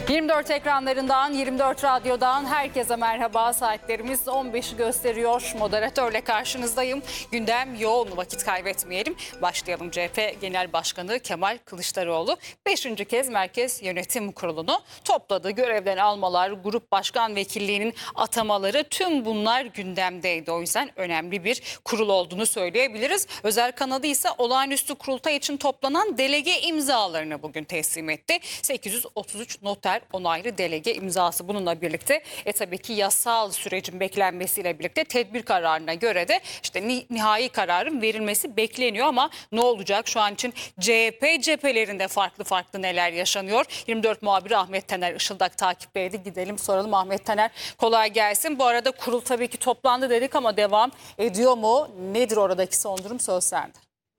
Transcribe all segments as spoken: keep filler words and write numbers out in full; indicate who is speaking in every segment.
Speaker 1: yirmi dört ekranlarından, yirmi dört radyodan herkese merhaba. Saatlerimiz on beşi gösteriyor. Moderatörle karşınızdayım. Gündem yoğun, vakit kaybetmeyelim. Başlayalım. C H P Genel Başkanı Kemal Kılıçdaroğlu beşinci kez Merkez Yönetim Kurulu'nu topladı. Görevden almalar, grup başkan vekilliğinin atamaları, tüm bunlar gündemdeydi. O yüzden önemli bir kurul olduğunu söyleyebiliriz. Özel kanadı ise olağanüstü kurultay için toplanan delege imzalarını bugün teslim etti. sekiz yüz otuz üç noter onaylı delege imzası. Bununla birlikte e tabii ki yasal sürecin beklenmesiyle birlikte tedbir kararına göre de işte nihai kararın verilmesi bekleniyor ama ne olacak? Şu an için C H P cephelerinde farklı farklı neler yaşanıyor? yirmi dört muhabiri Ahmet Taner Işıldak takipteydi. Gidelim soralım Ahmet Taner. Kolay gelsin. Bu arada kurul tabii ki toplandı dedik ama devam ediyor mu? Nedir oradaki son durum? Söz sende.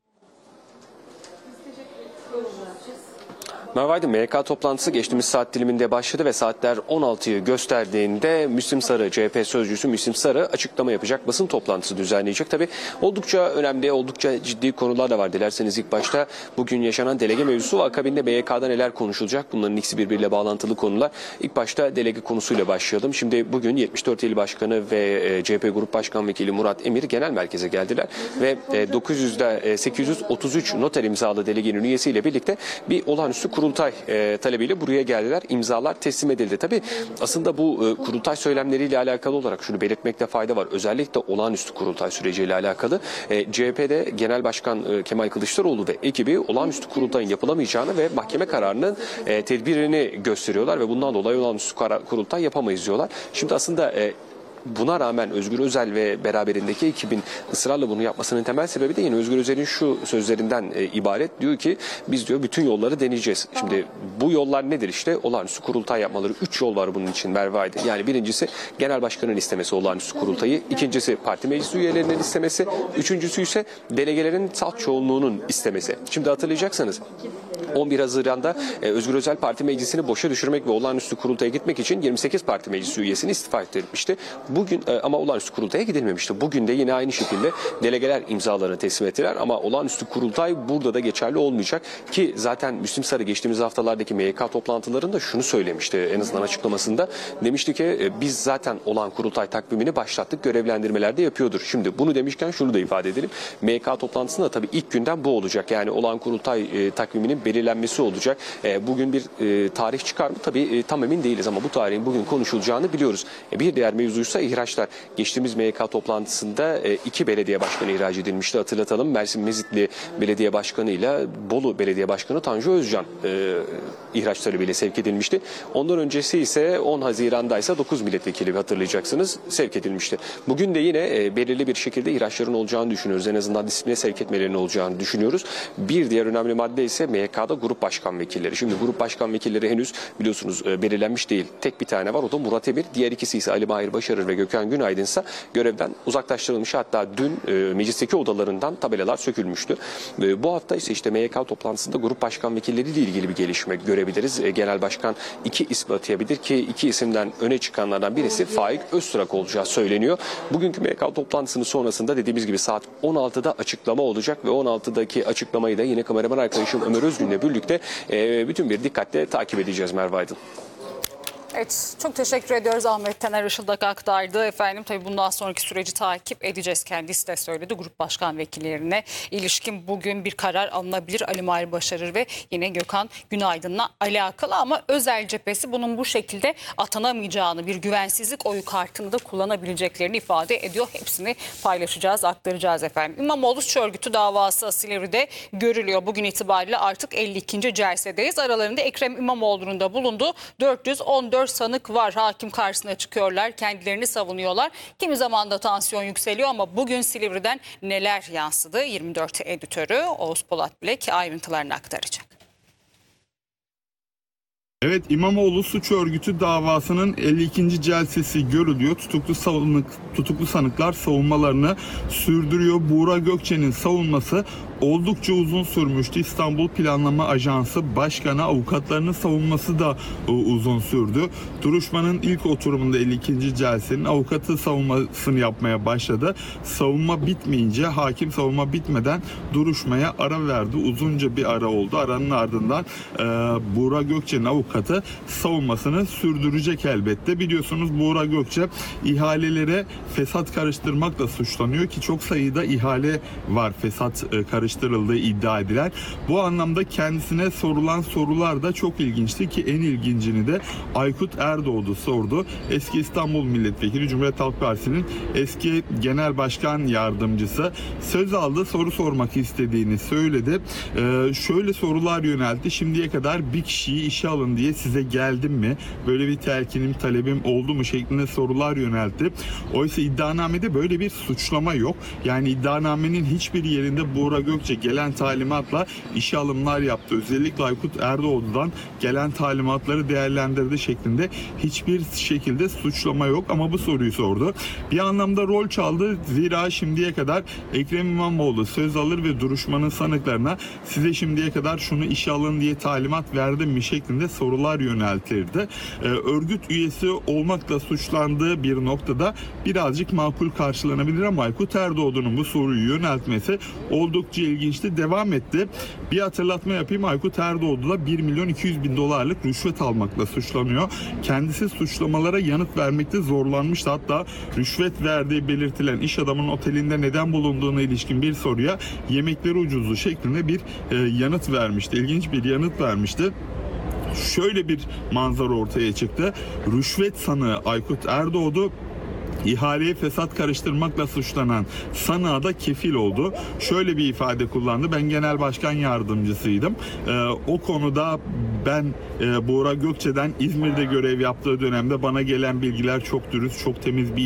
Speaker 2: Merhaba, M Y K toplantısı geçtiğimiz saat diliminde başladı ve saatler on altıyı gösterdiğinde Müslim Sarı, C H P sözcüsü Müslim Sarı açıklama yapacak, basın toplantısı düzenleyecek. Tabii oldukça önemli, oldukça ciddi konular da var. Dilerseniz ilk başta bugün yaşanan delege mevzusu ve akabinde M Y K'da neler konuşulacak? Bunların ikisi birbiriyle bağlantılı konular. İlk başta delege konusuyla başlayalım. Şimdi bugün yetmiş dört il başkanı ve C H P Grup Başkan Vekili Murat Emir genel merkeze geldiler ve dokuz yüzde sekiz yüz otuz üç noter imzalı delegenin üyesiyle birlikte bir olağanüstü kurultay e, talebiyle buraya geldiler. İmzalar teslim edildi. Tabii aslında bu e, kurultay söylemleriyle alakalı olarak şunu belirtmekte fayda var. Özellikle olağanüstü kurultay süreciyle alakalı e, C H P'de Genel Başkan e, Kemal Kılıçdaroğlu ve ekibi olağanüstü kurultayın yapılamayacağını ve mahkeme kararının e, tedbirini gösteriyorlar ve bundan dolayı olağanüstü kurultay yapamayız diyorlar. Şimdi aslında e, buna rağmen Özgür Özel ve beraberindeki ekibin ısrarla bunu yapmasının temel sebebi de yine Özgür Özel'in şu sözlerinden e, ibaret. Diyor ki biz diyor bütün yolları deneyeceğiz. Şimdi bu yollar nedir işte? Olağanüstü kurultay yapmaları. Üç yol var bunun için Merve Aydın. Yani birincisi genel başkanın istemesi olağanüstü kurultayı. İkincisi parti meclisi üyelerinin istemesi. Üçüncüsü ise delegelerin salt çoğunluğunun istemesi. Şimdi hatırlayacaksanız on bir Haziran'da e, Özgür Özel parti meclisini boşa düşürmek ve olağanüstü kurultaya gitmek için yirmi sekiz parti meclisi üyesini istifa ettirmişti. Bugün e, ama olağanüstü kurultaya gidilmemişti. Bugün de yine aynı şekilde delegeler imzalarını teslim ettiler ama olağanüstü kurultay burada da geçerli olmayacak ki zaten Müslim Sarı geçtiğimiz haftalardaki M Y K toplantılarında şunu söylemişti, en azından açıklamasında demişti ki e, biz zaten olan kurultay takvimini başlattık, görevlendirmelerde yapıyordur. Şimdi bunu demişken şunu da ifade edelim. M Y K toplantısında tabii ilk günden bu olacak. Yani olan kurultay e, takviminin belirlenmesi olacak. E, bugün bir e, tarih çıkar mı? Tabii e, tam emin değiliz ama bu tarihin bugün konuşulacağını biliyoruz. E, bir diğer mevzuysa ihraçlar. Geçtiğimiz M Y K toplantısında e, iki belediye başkanı ihraç edilmişti. Hatırlatalım. Mersin Mezitli Belediye Başkanı ile Bolu Belediye Başkanı Tanju Özcan e, ihraç talebiyle sevk edilmişti. Ondan öncesi ise on Haziran'da ise dokuz milletvekili hatırlayacaksınız sevk edilmişti. Bugün de yine e, belirli bir şekilde ihraçların olacağını düşünüyoruz. En azından disipline sevk etmelerinin olacağını düşünüyoruz. Bir diğer önemli madde ise M Y K'da grup başkan vekilleri. Şimdi grup başkan vekilleri henüz biliyorsunuz e, belirlenmiş değil. Tek bir tane var, o da Murat Emir. Diğer ikisi ise Ali Mahir Başarır ve Gökhan Günaydın ise görevden uzaklaştırılmış. Hatta dün e, meclisteki odalarından tabelalar sökülmüştü. E, bu hafta ise işte M Y K toplantısında grup başkan vekilleriyle ilgili bir gelişme görebiliriz. E, Genel Başkan iki ismi atayabilir ki iki isimden öne çıkanlardan birisi Faik Öztürk olacağı söyleniyor. Bugünkü M Y K toplantısının sonrasında dediğimiz gibi saat on altıda açıklama olacak ve on altıdaki açıklamayı da yine kameraman arkadaşım Ömer Özgün'le birlikte e, bütün bir dikkatle takip edeceğiz Merve Aydın.
Speaker 1: Evet, çok teşekkür ediyoruz. Ahmet Taner Işıldak aktardı. Efendim tabii bundan sonraki süreci takip edeceğiz. Kendisi de söyledi. Grup başkan vekillerine ilişkin bugün bir karar alınabilir. Ali Mahir Başarır ve yine Gökhan Günaydın'la alakalı ama özel cephesi bunun bu şekilde atanamayacağını, bir güvensizlik oyu kartını da kullanabileceklerini ifade ediyor. Hepsini paylaşacağız, aktaracağız efendim. İmamoğlu suç örgütü davası Silivri'de görülüyor. Bugün itibariyle artık elli ikinci celsedeyiz. Aralarında Ekrem İmamoğlu'nun da bulunduğu dört yüz on dört sanık var. Hakim karşısına çıkıyorlar, kendilerini savunuyorlar. Kimi zaman da tansiyon yükseliyor ama bugün Silivri'den neler yansıdı? yirmi dört editörü Oğuz Polat Bilek ayrıntılarını aktaracak.
Speaker 3: Evet, İmamoğlu suç örgütü davasının elli ikinci celsesi görülüyor. Tutuklu sanık, tutuklu sanıklar savunmalarını sürdürüyor. Buğra Gökçe'nin savunması oldukça uzun sürmüştü. İstanbul Planlama Ajansı Başkanı avukatlarının savunması da e, uzun sürdü. Duruşmanın ilk oturumunda elli ikinci celsenin avukatı savunmasını yapmaya başladı. Savunma bitmeyince hakim savunma bitmeden duruşmaya ara verdi. Uzunca bir ara oldu. Aranın ardından e, Buğra Gökçe'nin avukatı savunmasını sürdürecek elbette. Biliyorsunuz Buğra Gökçe ihalelere fesat karıştırmakla suçlanıyor ki çok sayıda ihale var fesat e, karıştırıldığı iddia edilen. Bu anlamda kendisine sorulan sorular da çok ilginçti ki en ilgincini de Aykut Erdoğdu sordu. Eski İstanbul Milletvekili, Cumhuriyet Halk Partisi'nin eski genel başkan yardımcısı söz aldı, soru sormak istediğini söyledi. Ee, şöyle sorular yöneltti. Şimdiye kadar bir kişiyi işe alın diye size geldim mi? Böyle bir telkinim, talebim oldu mu? Şeklinde sorular yöneltti. Oysa iddianamede böyle bir suçlama yok. Yani iddianamenin hiçbir yerinde Buğra Gökçe gelen talimatla işe alımlar yaptı. Özellikle Aykut Erdoğdu'dan gelen talimatları değerlendirdi şeklinde hiçbir şekilde suçlama yok ama bu soruyu sordu. Bir anlamda rol çaldı. Zira şimdiye kadar Ekrem İmamoğlu söz alır ve duruşmanın sanıklarına size şimdiye kadar şunu işe alın diye talimat verdim mi şeklinde sorular yöneltirdi. Ee, örgüt üyesi olmakla suçlandığı bir noktada birazcık makul karşılanabilir ama Aykut Erdoğdu'nun bu soruyu yöneltmesi oldukça ilginçti. Devam etti. Bir hatırlatma yapayım. Aykut Erdoğdu da bir milyon iki yüz bin dolarlık rüşvet almakla suçlanıyor. Kendisi suçlamalara yanıt vermekte zorlanmıştı. Hatta rüşvet verdiği belirtilen iş adamının otelinde neden bulunduğuna ilişkin bir soruya yemekleri ucuzdu şeklinde bir e, yanıt vermişti. İlginç bir yanıt vermişti. Şöyle bir manzara ortaya çıktı. Rüşvet sanığı Aykut Erdoğdu İhaleye fesat karıştırmakla suçlanan sanığa da kefil oldu. Şöyle bir ifade kullandı. Ben genel başkan yardımcısıydım. Ee, o konuda ben e, Buğra Gökçe'den İzmir'de görev yaptığı dönemde bana gelen bilgiler çok dürüst, çok temiz bir